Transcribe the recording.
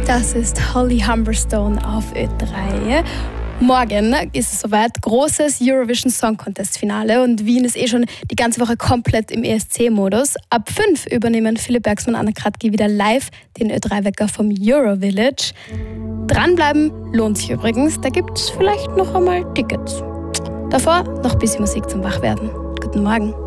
Das ist Holly Humberstone auf Ö3. Morgen ist es soweit, großes Eurovision Song Contest Finale und Wien ist schon die ganze Woche komplett im ESC-Modus. Ab 5 übernehmen Philipp Bergsmann und Anna Kratky wieder live den Ö3-Wecker vom Eurovillage. Dranbleiben lohnt sich übrigens, da gibt es vielleicht noch einmal Tickets. Davor noch ein bisschen Musik zum Wachwerden. Guten Morgen.